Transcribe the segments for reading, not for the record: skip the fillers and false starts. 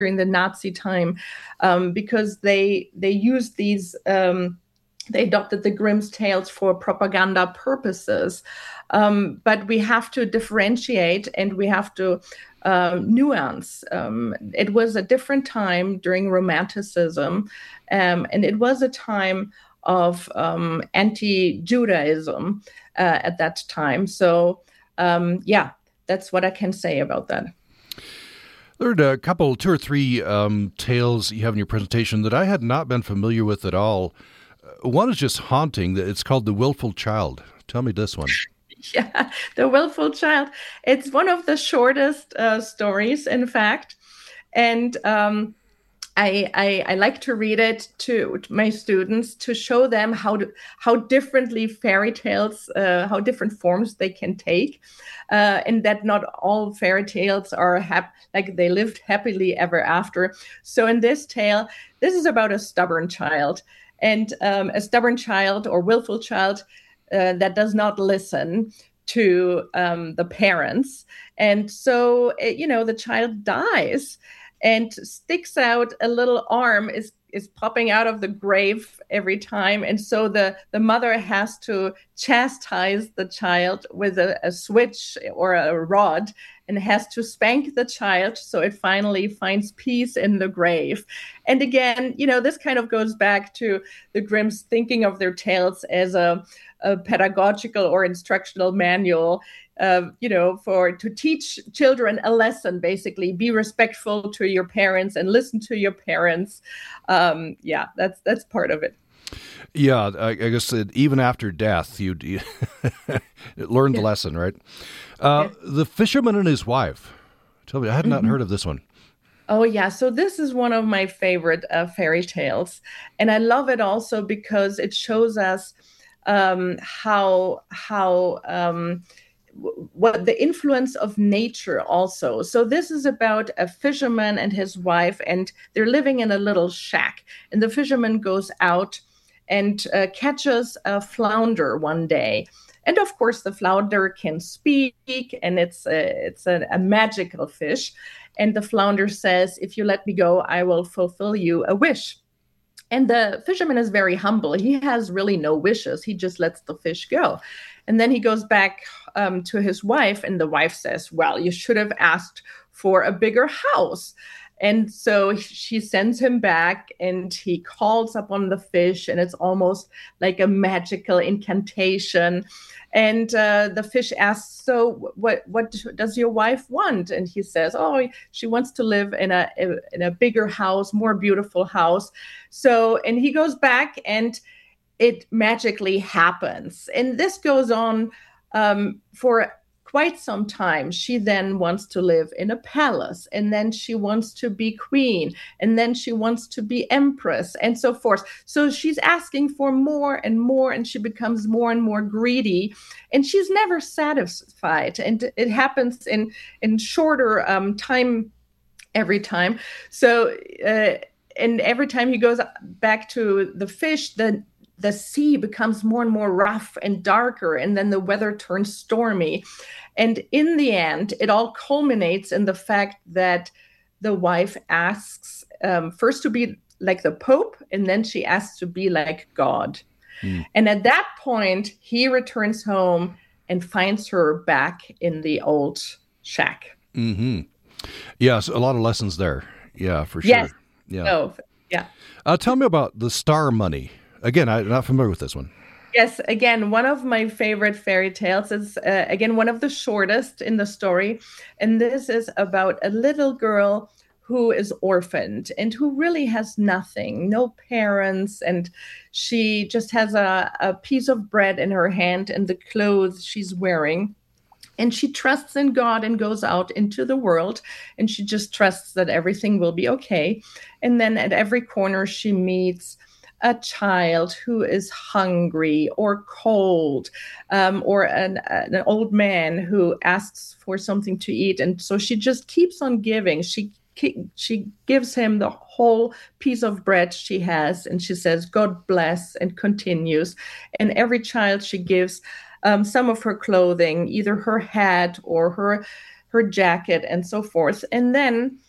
during the Nazi time, because they used these. They adopted the Grimm's tales for propaganda purposes. But we have to differentiate and we have to nuance. It was a different time during Romanticism, and it was a time of anti-Judaism at that time. So, yeah, that's what I can say about that. There are a couple, two or three tales you have in your presentation that I had not been familiar with at all. One is just haunting. It's called The Willful Child. Tell me this one. Yeah, The Willful Child. It's one of the shortest stories, in fact. And I like to read it to my students to show them how differently fairy tales, how different forms they can take, and that not all fairy tales are like they lived happily ever after. So in this tale, this is about a stubborn child, and a stubborn child or willful child that does not listen to the parents. And so, the child dies and sticks out a little arm is popping out of the grave every time. And so the mother has to chastise the child with a switch or a rod and has to spank the child so it finally finds peace in the grave. And again, this kind of goes back to the Grimms thinking of their tales as a pedagogical or instructional manual, to teach children a lesson, basically. Be respectful to your parents and listen to your parents. That's part of it. Yeah, I guess that even after death, you learn the lesson, right? The Fisherman and His Wife. Tell me, I had not heard of this one. Oh, yeah. So this is one of my favorite fairy tales. And I love it also because it shows us what the influence of nature also. So this is about a fisherman and his wife, and they're living in a little shack. And the fisherman goes out and catches a flounder one day. And of course, the flounder can speak, and it's a magical fish. And the flounder says, "If you let me go, I will fulfill you a wish." And the fisherman is very humble. He has really no wishes. He just lets the fish go. And then he goes back to his wife, and the wife says, "Well, you should have asked for a bigger house." And so she sends him back, and he calls upon the fish, and it's almost like a magical incantation. And the fish asks, "So what does your wife want?" And he says, "Oh, she wants to live in a bigger house, more beautiful house." So, and he goes back, and it magically happens. And this goes on for quite some time. She then wants to live in a palace, and then she wants to be queen, and then she wants to be empress, and so forth. So she's asking for more and more, and she becomes more and more greedy, and she's never satisfied. And it happens in shorter time every time. So, and every time he goes back to the fish, the sea becomes more and more rough and darker, and then the weather turns stormy. And in the end, it all culminates in the fact that the wife asks first to be like the Pope, and then she asks to be like God. And at that point, he returns home and finds her back in the old shack. Mm-hmm. Yes, a lot of lessons there. Yeah, for sure. Yes. Yeah. Oh, yeah. Tell me about the Star Money. Again, I'm not familiar with this one. Yes, again, one of my favorite fairy tales. It's, again, one of the shortest in the story. And this is about a little girl who is orphaned and who really has nothing, no parents. And she just has a piece of bread in her hand and the clothes she's wearing. And she trusts in God and goes out into the world, and she just trusts that everything will be okay. And then at every corner she meets a child who is hungry or cold, or an old man who asks for something to eat. And so she just keeps on giving. She gives him the whole piece of bread she has, and she says, "God bless," and continues. And every child she gives some of her clothing, either her hat or her jacket, and so forth. And then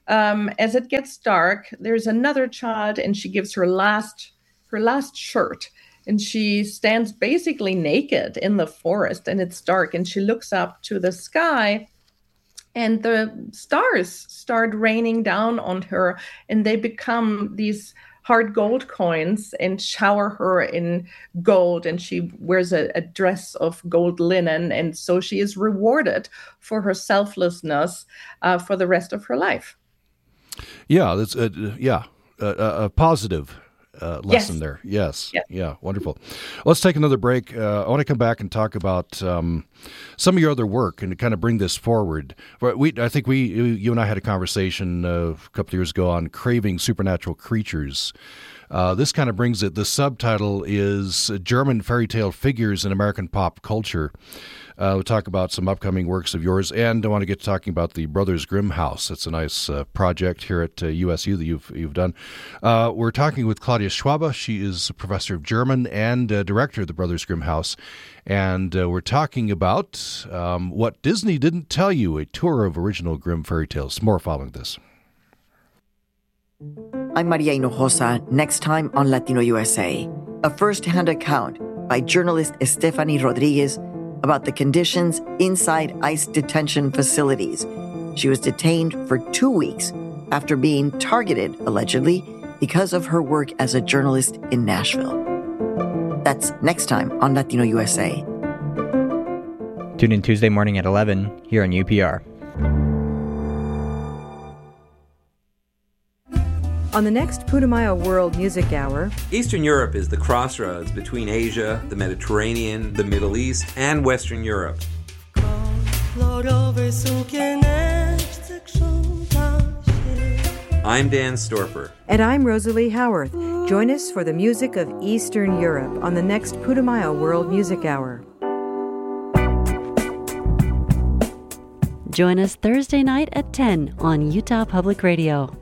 as it gets dark, there's another child, and she gives her last shirt, and she stands basically naked in the forest, and it's dark, and she looks up to the sky, and the stars start raining down on her, and they become these hard gold coins and shower her in gold, and she wears a dress of gold linen, and so she is rewarded for her selflessness for the rest of her life. Yeah, that's a positive lesson there. Yes. Yeah, wonderful. Let's take another break. I want to come back and talk about some of your other work and to kind of bring this forward. I think you and I had a conversation a couple of years ago on craving supernatural creatures. This kind of brings it. The subtitle is German Fairy Tale Figures in American Pop Culture. We'll talk about some upcoming works of yours, and I want to get to talking about the Brothers Grimm House. It's a nice project here at USU that you've done. We're talking with Claudia Schwabe. She is a professor of German and director of the Brothers Grimm House, and we're talking about What Disney Didn't Tell You, a tour of original Grimm fairy tales. More following this. I'm Maria Hinojosa. Next time on Latino USA, a first-hand account by journalist Estefany Rodriguez about the conditions inside ICE detention facilities. She was detained for 2 weeks after being targeted, allegedly, because of her work as a journalist in Nashville. That's next time on Latino USA. Tune in Tuesday morning at 11 here on UPR. On the next Putumayo World Music Hour, Eastern Europe is the crossroads between Asia, the Mediterranean, the Middle East, and Western Europe. I'm Dan Storper. And I'm Rosalie Howarth. Join us for the music of Eastern Europe on the next Putumayo World Music Hour. Join us Thursday night at 10 on Utah Public Radio.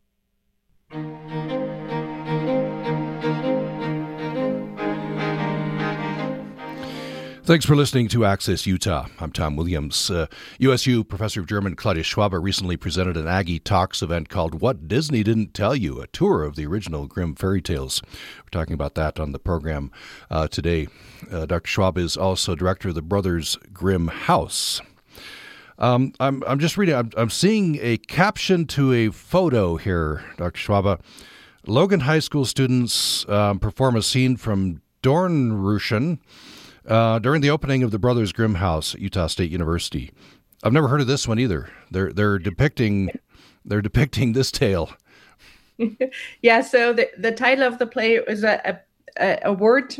Thanks for listening to Access Utah. I'm Tom Williams. USU professor of German Claudia Schwabe recently presented an Aggie Talks event called What Disney Didn't Tell You, a tour of the original Grimm fairy tales. We're talking about that on the program today. Dr. Schwabe is also director of the Brothers Grimm House. I'm just reading. I'm seeing a caption to a photo here, Dr. Schwabe. Logan High School students perform a scene from Dornröschen during the opening of the Brothers Grimm House at Utah State University. I've never heard of this one either. They're depicting this tale. Yeah. So the title of the play is a word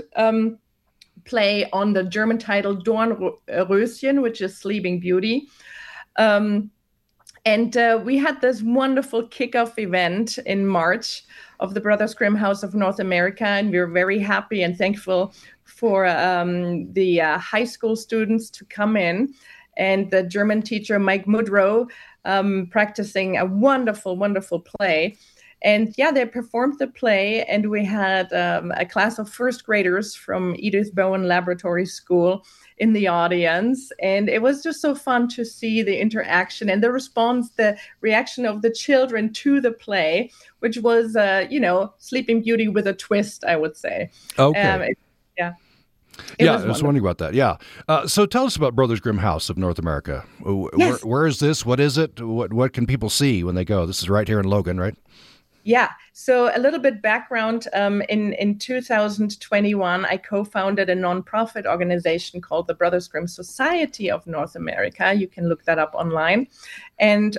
play on the German title Dornröschen, which is Sleeping Beauty. And we had this wonderful kickoff event in March of the Brothers Grimm House of North America, and we're very happy and thankful for the high school students to come in, and the German teacher Mike Mudrow practicing a wonderful, wonderful play. And yeah, they performed the play, and we had a class of first graders from Edith Bowen Laboratory School in the audience. And it was just so fun to see the interaction and the response, the reaction of the children to the play, which was, Sleeping Beauty with a twist, I would say. Okay. Yeah. I was wondering about that. Yeah. So tell us about Brothers Grimm House of North America. Yes. Where is this? What is it? What can people see when they go? This is right here in Logan, right? Yeah. So a little bit background. In 2021, I co-founded a nonprofit organization called the Brothers Grimm Society of North America. You can look that up online. And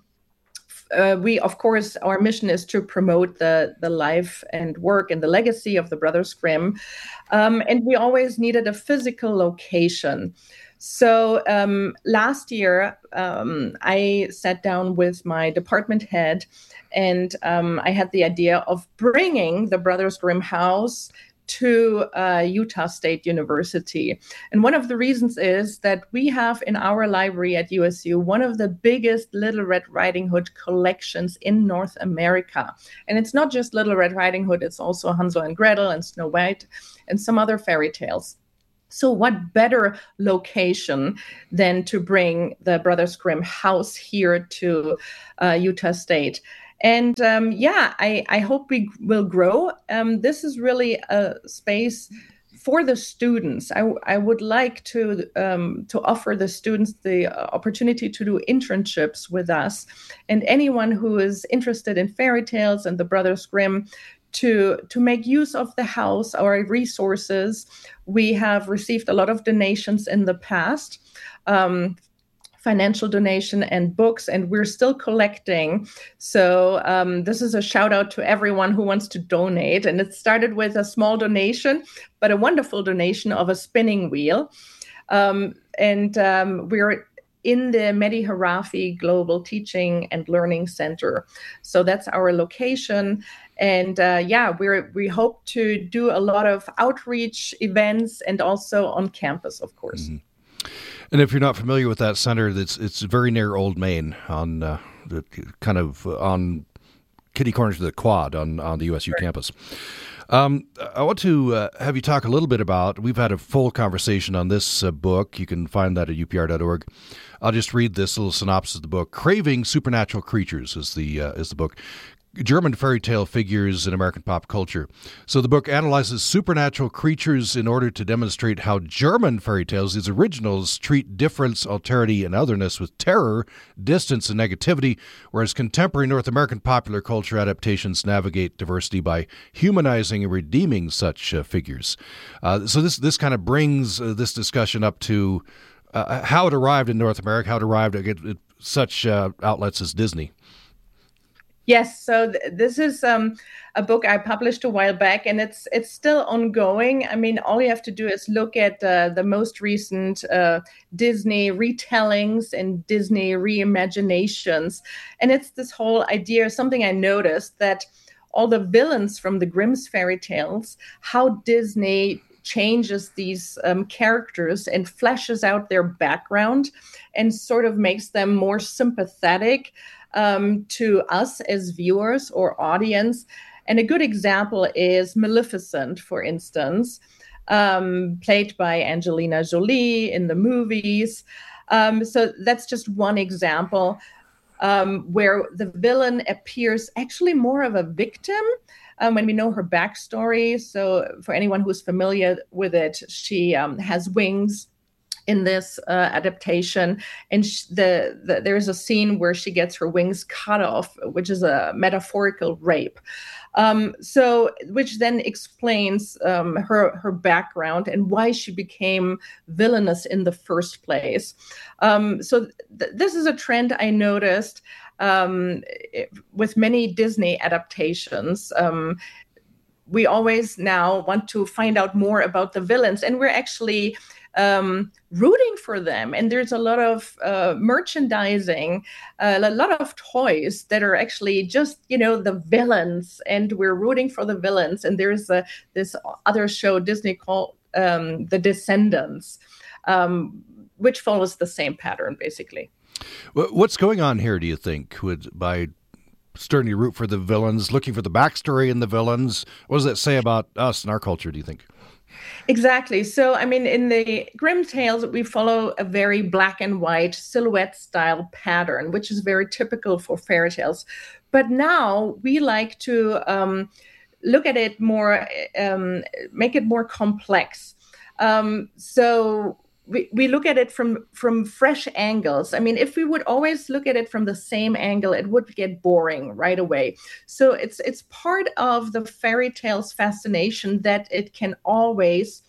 we, of course, our mission is to promote the life and work and the legacy of the Brothers Grimm. And we always needed a physical location. So last year, I sat down with my department head, and I had the idea of bringing the Brothers Grimm House to Utah State University. And one of the reasons is that we have in our library at USU one of the biggest Little Red Riding Hood collections in North America. And it's not just Little Red Riding Hood, it's also Hansel and Gretel and Snow White and some other fairy tales. So what better location than to bring the Brothers Grimm house here to Utah State? And I hope we will grow. This is really a space for the students. I would like to offer the students the opportunity to do internships with us, and anyone who is interested in fairy tales and the Brothers Grimm to make use of the house, our resources. We have received a lot of donations in the past, financial donation and books, and we're still collecting. So this is a shout out to everyone who wants to donate. And it started with a small donation, but a wonderful donation of a spinning wheel. We're in the Mehdi Harafi Global Teaching and Learning Center. So that's our location. And we hope to do a lot of outreach events and also on campus, of course. Mm-hmm. And if you're not familiar with that center, it's very near Old Main on on kitty corners of the Quad on the USU campus. I want to have you talk a little bit about, we've had a full conversation on this book. You can find that at upr.org. I'll just read this little synopsis of the book. Craving Supernatural Creatures is the book. German fairy tale figures in American pop culture. So the book analyzes supernatural creatures in order to demonstrate how German fairy tales, these originals, treat difference, alterity, and otherness with terror, distance, and negativity, whereas contemporary North American popular culture adaptations navigate diversity by humanizing and redeeming such figures. So this kind of brings this discussion up to how it arrived in North America, how it arrived at such outlets as Disney. Yes, so this is a book I published a while back, and it's still ongoing. I mean, all you have to do is look at the most recent Disney retellings and Disney reimaginations. And it's this whole idea, something I noticed, that all the villains from the Grimm's fairy tales, how Disney changes these characters and fleshes out their background and sort of makes them more sympathetic to us as viewers or audience. And a good example is Maleficent, for instance, played by Angelina Jolie in the movies. So that's just one example where the villain appears actually more of a victim when we know her backstory. So for anyone who's familiar with it, she has wings in this adaptation, and there's a scene where she gets her wings cut off, which is a metaphorical rape. Which then explains her background and why she became villainous in the first place. This is a trend I noticed with many Disney adaptations. We always now want to find out more about the villains, and we're actually rooting for them. And there's a lot of merchandising, a lot of toys that are actually just, the villains, and we're rooting for the villains. And there's this other show Disney called The Descendants, which follows the same pattern, basically. What's going on here, do you think, by starting to root for the villains, looking for the backstory in the villains? What does that say about us and our culture, do you think? Exactly. So, I mean, in the Grimm tales, we follow a very black and white silhouette style pattern, which is very typical for fairy tales. But now we like to look at it more, make it more complex. So we look at it from fresh angles. I mean, if we would always look at it from the same angle, it would get boring right away. So it's part of the fairy tale's fascination that it can always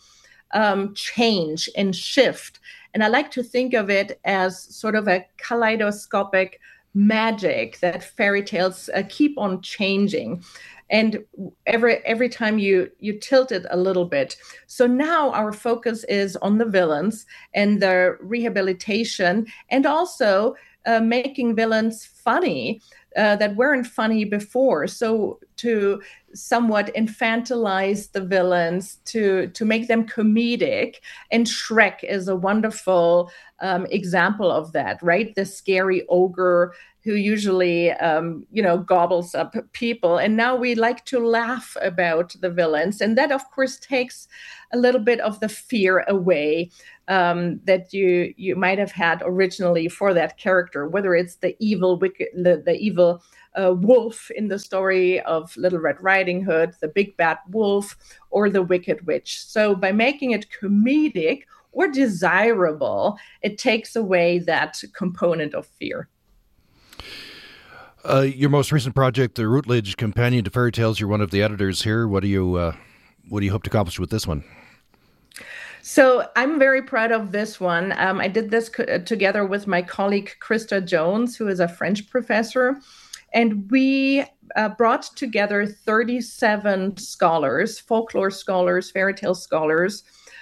change and shift. And I like to think of it as sort of a kaleidoscopic magic that fairy tales keep on changing. And every time you tilt it a little bit. So now our focus is on the villains and their rehabilitation, and also making villains funny that weren't funny before. So to somewhat infantilize the villains, to make them comedic. And Shrek is a wonderful example of that, right? The scary ogre who usually, gobbles up people. And now we like to laugh about the villains. And that, of course, takes a little bit of the fear away that you might have had originally for that character, whether it's the evil, the evil wolf in the story of Little Red Riding Hood, the big bad wolf, or the Wicked Witch. So by making it comedic or desirable, it takes away that component of fear. Your most recent project, the Routledge Companion to Fairy Tales, you're one of the editors here. What do you hope to accomplish with this one? So I'm very proud of this one. I did this together with my colleague Krista Jones, who is a French professor. And we brought together 37 scholars, folklore scholars, fairy tale scholars,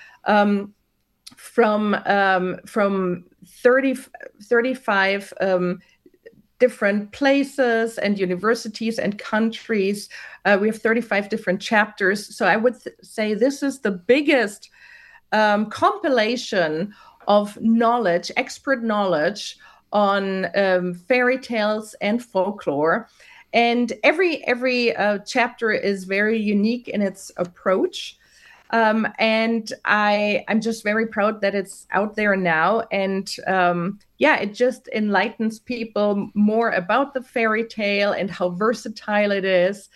from 35 different places and universities and countries. We have 35 different chapters. So I would say this is the biggest compilation of knowledge, expert knowledge on fairy tales and folklore. And every chapter is very unique in its approach. And I'm just very proud that it's out there now. And it just enlightens people more about the fairy tale and how versatile it is.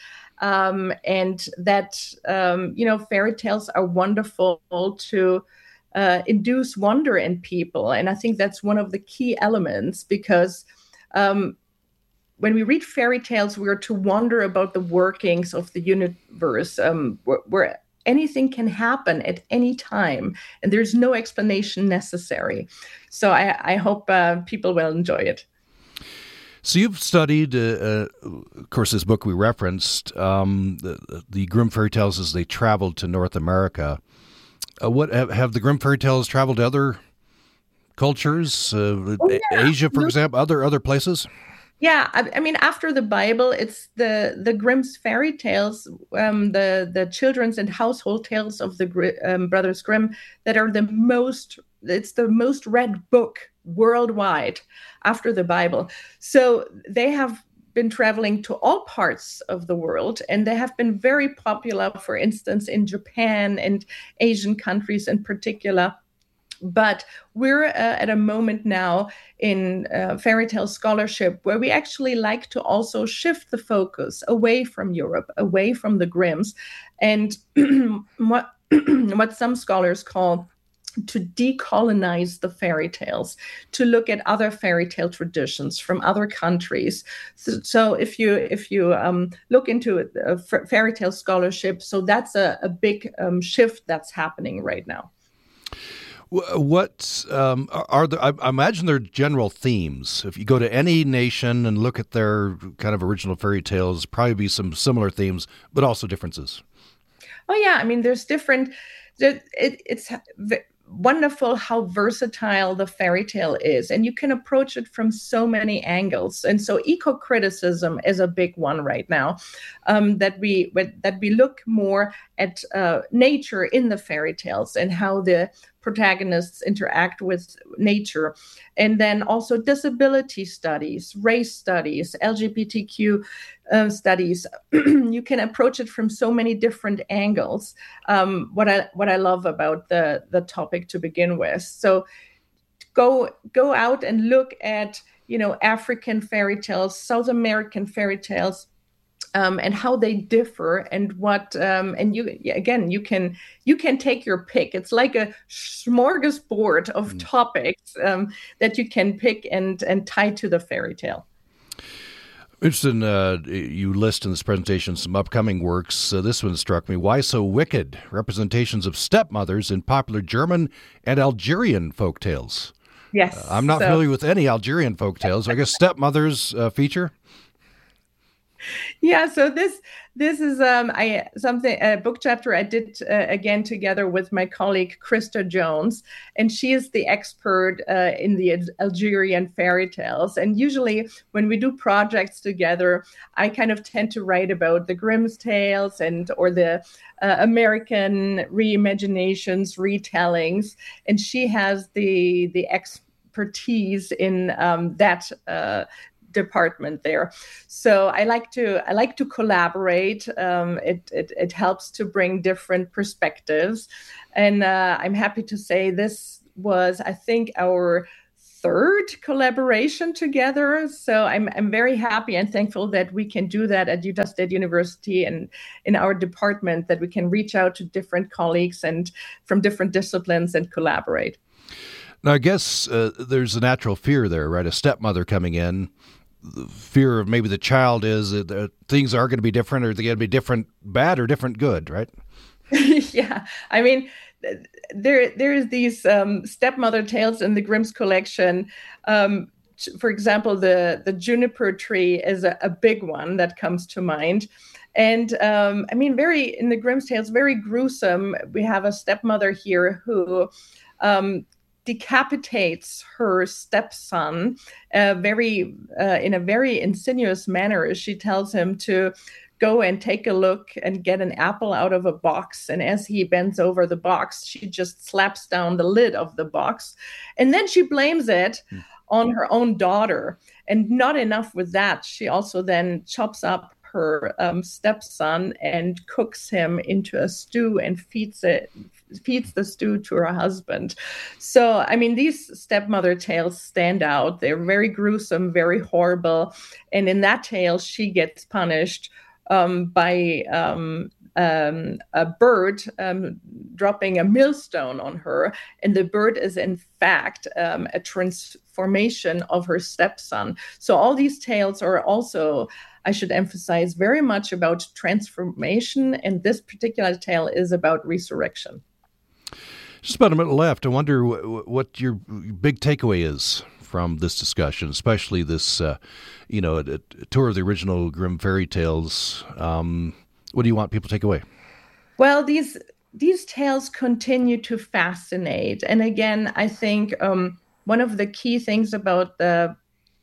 And that, fairy tales are wonderful to induce wonder in people. And I think that's one of the key elements, because when we read fairy tales, we are to wonder about the workings of the universe, where anything can happen at any time, and there's no explanation necessary. So I hope people will enjoy it. So you've studied, of course, this book we referenced, the Grimm fairy tales as they traveled to North America. What have the Grimm fairy tales traveled to other cultures, Asia, for example, other places? Yeah, I mean, after the Bible, it's the Grimm's fairy tales, the children's and household tales of the Brothers Grimm that are it's the most read book worldwide after the Bible. So they have been traveling to all parts of the world, and they have been very popular, for instance, in Japan and Asian countries in particular. But we're at a moment now in fairy tale scholarship where we actually like to also shift the focus away from Europe, away from the Grimms, and what some scholars call to decolonize the fairy tales, to look at other fairy tale traditions from other countries. So if you look into fairy tale scholarship, so that's a big shift that's happening right now. What are there? I imagine there are general themes. If you go to any nation and look at their kind of original fairy tales, probably be some similar themes, but also differences. Oh yeah, I mean, there's different. It's wonderful how versatile the fairy tale is, and you can approach it from so many angles. And so eco-criticism is a big one right now, that we look more at nature in the fairy tales and how the protagonists interact with nature. And then also disability studies, race studies, LGBTQ studies. You can approach it from so many different angles. What I love about the topic to begin with. So go out and look at African fairy tales, South American fairy tales, and how they differ, and what and you can take your pick. It's like a smorgasbord of topics that you can pick and tie to the fairy tale. Interesting. You list in this presentation some upcoming works. This one struck me. Why So Wicked? Representations of stepmothers in popular German and Algerian folk tales. Yes. I'm not familiar with any Algerian folk tales. I guess stepmothers feature. Yeah, so this is a book chapter I did again together with my colleague Krista Jones, and she is the expert in the Algerian fairy tales. And usually when we do projects together, I kind of tend to write about the Grimm's tales or the American reimaginations, retellings, and she has the expertise in department there. So I like to collaborate. It helps to bring different perspectives, and I'm happy to say this was, I think, our third collaboration together. So I'm very happy and thankful that we can do that at Utah State University and in our department, that we can reach out to different colleagues and from different disciplines and collaborate. Now, I guess there's a natural fear there, right? A stepmother coming in, the fear of maybe the child is that things are going to be different, or they're going to be different bad or different good, right? Yeah. I mean, there's these stepmother tales in the Grimm's collection. For example, the juniper tree is a big one that comes to mind. And I mean, in the Grimm's tales, very gruesome. We have a stepmother here who decapitates her stepson in a very insidious manner. She tells him to go and take a look and get an apple out of a box. And as he bends over the box, she just slaps down the lid of the box. And then she blames it on her own daughter. And not enough with that, she also then chops up her stepson and cooks him into a stew and feeds the stew to her husband. So, I mean, these stepmother tales stand out. They're very gruesome, very horrible. And in that tale, she gets punished by a bird dropping a millstone on her. And the bird is, in fact, a transformation of her stepson. So all these tales are also, I should emphasize, very much about transformation. And this particular tale is about resurrection. Just about a minute left. I wonder what your big takeaway is from this discussion, especially this, a tour of the original Grimm fairy tales. What do you want people to take away? Well, these tales continue to fascinate. And again, I think one of the key things about the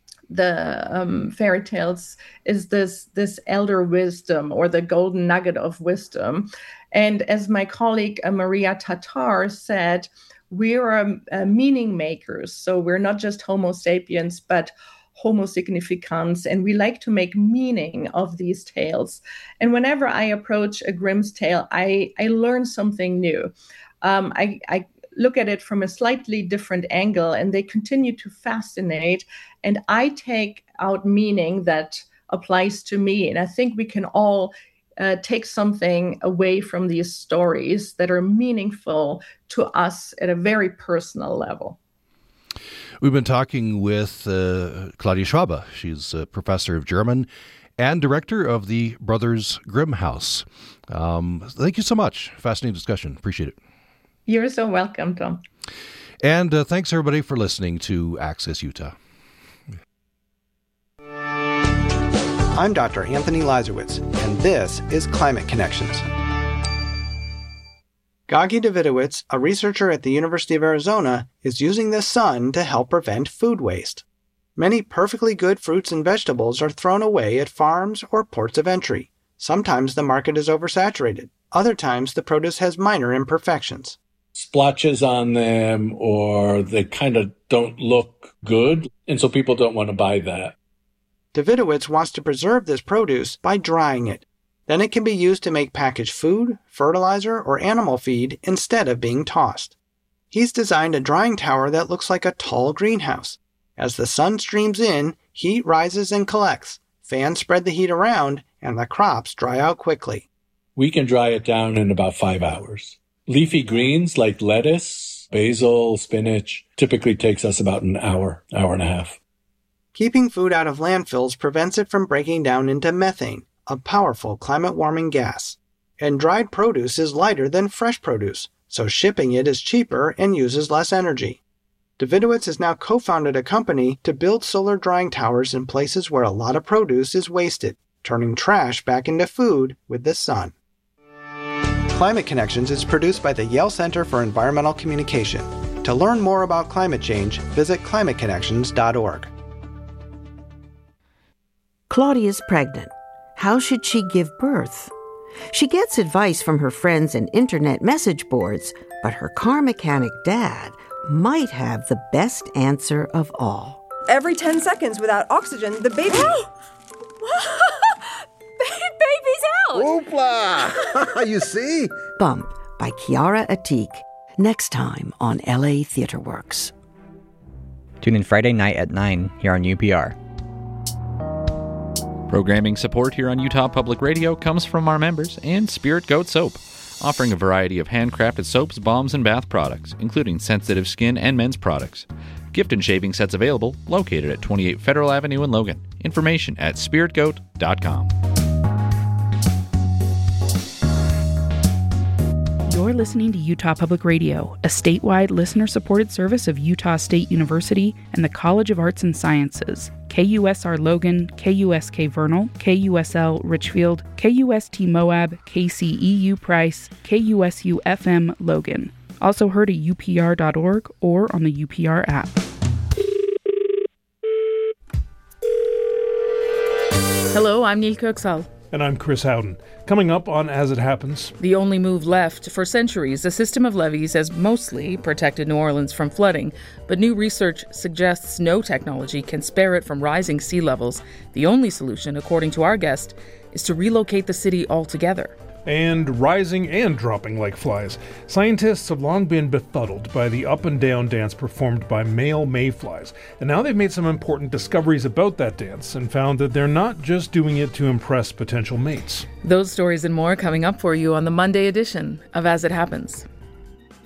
fairy tales is this elder wisdom, or the golden nugget of wisdom. And as my colleague Maria Tatar said, we are meaning makers. So we're not just Homo sapiens, but Homo significans, and we like to make meaning of these tales. And whenever I approach a Grimm's tale, I learn something new. I look at it from a slightly different angle, and they continue to fascinate. And I take out meaning that applies to me. And I think we can all take something away from these stories that are meaningful to us at a very personal level. We've been talking with Claudia Schwabe. She's a professor of German and director of the Brothers Grimm House. Thank you so much. Fascinating discussion. Appreciate it. You're so welcome, Tom. And thanks, everybody, for listening to Access Utah. I'm Dr. Anthony Lazarowitz, and this is Climate Connections. Gagi Davidowitz, a researcher at the University of Arizona, is using the sun to help prevent food waste. Many perfectly good fruits and vegetables are thrown away at farms or ports of entry. Sometimes the market is oversaturated. Other times the produce has minor imperfections. Splotches on them, or they kind of don't look good, and so people don't want to buy that. Davidowitz wants to preserve this produce by drying it. Then it can be used to make packaged food, fertilizer, or animal feed instead of being tossed. He's designed a drying tower that looks like a tall greenhouse. As the sun streams in, heat rises and collects. Fans spread the heat around, and the crops dry out quickly. We can dry it down in about 5 hours. Leafy greens like lettuce, basil, spinach typically takes us about an hour, hour and a half. Keeping food out of landfills prevents it from breaking down into methane, a powerful climate-warming gas. And dried produce is lighter than fresh produce, so shipping it is cheaper and uses less energy. Davidowitz has now co-founded a company to build solar drying towers in places where a lot of produce is wasted, turning trash back into food with the sun. Climate Connections is produced by the Yale Center for Environmental Communication. To learn more about climate change, visit climateconnections.org. Claudia's pregnant. How should she give birth? She gets advice from her friends and internet message boards, but her car mechanic dad might have the best answer of all. Every 10 seconds without oxygen, the baby... Baby's out! Oopla! You see? Bump by Kiara Atik. Next time on LA Theatre Works. Tune in Friday night at 9 here on UPR. Programming support here on Utah Public Radio comes from our members and Spirit Goat Soap, offering a variety of handcrafted soaps, balms, and bath products, including sensitive skin and men's products. Gift and shaving sets available, located at 28 Federal Avenue in Logan. Information at spiritgoat.com. You're listening to Utah Public Radio, a statewide listener-supported service of Utah State University and the College of Arts and Sciences. KUSR Logan, KUSK Vernal, KUSL Richfield, KUST Moab, KCEU Price, KUSU FM Logan. Also heard at upr.org or on the UPR app. Hello, I'm Neil Kirksall. And I'm Chris Howden. Coming up on As It Happens. The only move left. For centuries, the system of levees has mostly protected New Orleans from flooding, but new research suggests no technology can spare it from rising sea levels. The only solution, according to our guest, is to relocate the city altogether. And rising and dropping like flies. Scientists have long been befuddled by the up and down dance performed by male mayflies, and now they've made some important discoveries about that dance and found that they're not just doing it to impress potential mates. Those stories and more coming up for you on the Monday edition of As It Happens.